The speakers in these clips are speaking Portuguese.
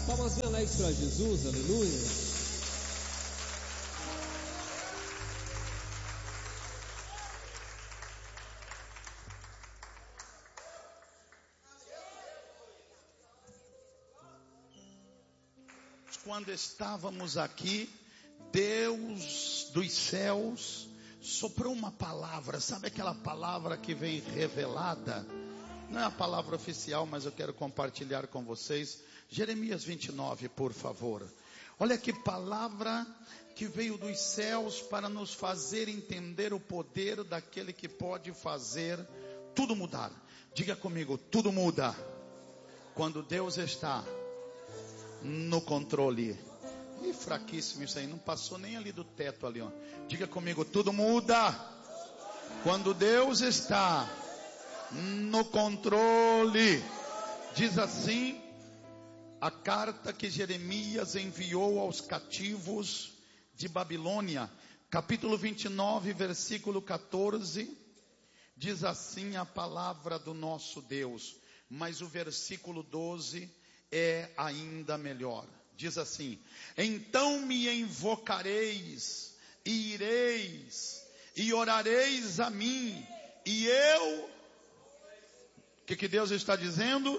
Palmas bem alegres para Jesus, aleluia. Quando estávamos aqui, Deus dos céus soprou uma palavra. Sabe aquela palavra que vem revelada? Não é a palavra oficial, mas eu quero compartilhar com vocês. Jeremias 29, por favor. Olha que palavra que veio dos céus para nos fazer entender o poder daquele que pode fazer tudo mudar. Diga comigo, tudo muda quando Deus está no controle. E fraquíssimo isso aí, não passou nem ali do teto ali, ó. Diga comigo, tudo muda quando Deus está no controle. Diz assim a carta que Jeremias enviou aos cativos de Babilônia, capítulo 29, versículo 14. Diz assim a palavra do nosso Deus, mas o versículo 12 é ainda melhor. Diz assim: então me invocareis, e ireis, e orareis a mim, e eu... O que Deus está dizendo?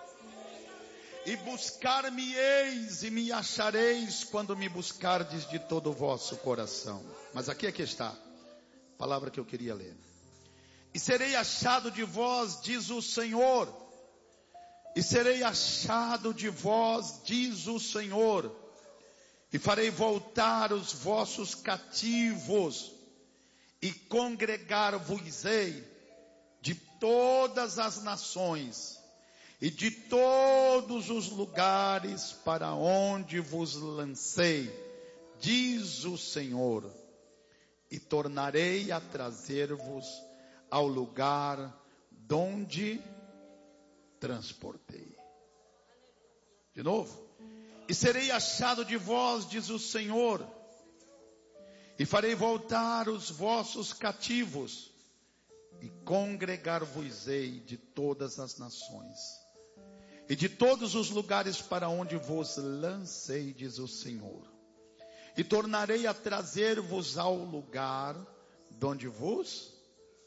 E buscar-me-eis, e me achareis, quando me buscardes de todo o vosso coração. Mas aqui é que está a palavra que eu queria ler. E serei achado de vós, diz o Senhor. E serei achado de vós, diz o Senhor, e farei voltar os vossos cativos, e congregar-vos-ei de todas as nações, e de todos os lugares para onde vos lancei, diz o Senhor, e tornarei a trazer-vos ao lugar donde transportei. De novo. E serei achado de vós, diz o Senhor, e farei voltar os vossos cativos, e congregar-vos-ei de todas as nações, e de todos os lugares para onde vos lancei, diz o Senhor, e tornarei a trazer-vos ao lugar de onde vos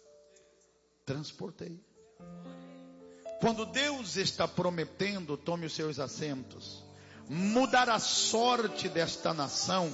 transportei. Quando Deus está prometendo, tome os seus assentos, mudar a sorte desta nação,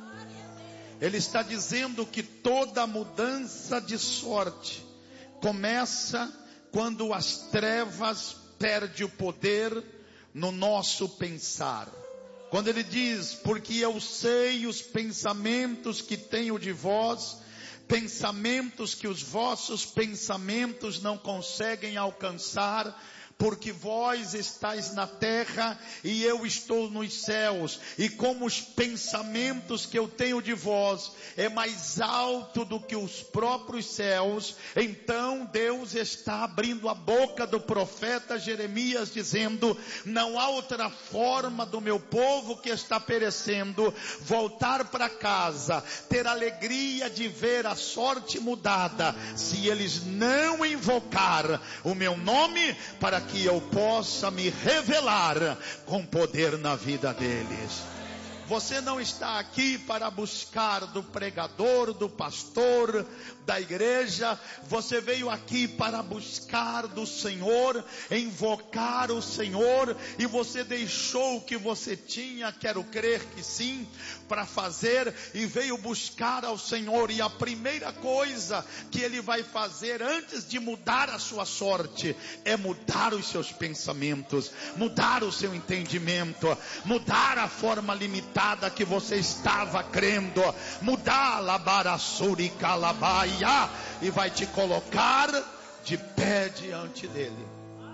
Ele está dizendo que toda mudança de sorte começa quando as trevas perdem o poder no nosso pensar. Quando Ele diz, porque eu sei os pensamentos que tenho de vós, pensamentos que os vossos pensamentos não conseguem alcançar, porque vós estáis na terra e eu estou nos céus, e como os pensamentos que eu tenho de vós é mais alto do que os próprios céus, então Deus está abrindo a boca do profeta Jeremias dizendo, não há outra forma do meu povo que está perecendo voltar para casa, ter alegria de ver a sorte mudada, se eles não invocar o meu nome, para que eu possa me revelar com poder na vida deles. Você não está aqui para buscar do pregador, do pastor, da igreja. Você veio aqui para buscar do Senhor, invocar o Senhor, e você deixou o que você tinha, quero crer que sim, para fazer, e veio buscar ao Senhor. E a primeira coisa que Ele vai fazer antes de mudar a sua sorte, é mudar os seus pensamentos, mudar o seu entendimento, mudar a forma limitada que você estava crendo, mudar labarassuri calabaia, e vai te colocar de pé diante dele.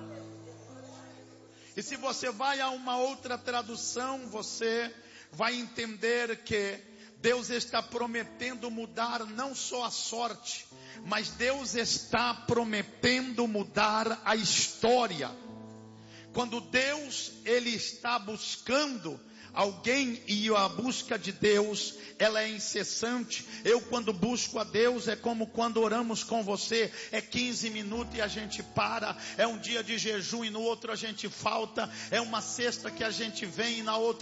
E se você vai a uma outra tradução, você vai entender que Deus está prometendo mudar não só a sorte, mas Deus está prometendo mudar a história. Quando Deus, Ele está buscando alguém e a busca de Deus, ela é incessante. Eu quando busco a Deus é como quando oramos com você, é 15 minutos e a gente para, é um dia de jejum e no outro a gente falta, é uma sexta que a gente vem e na outra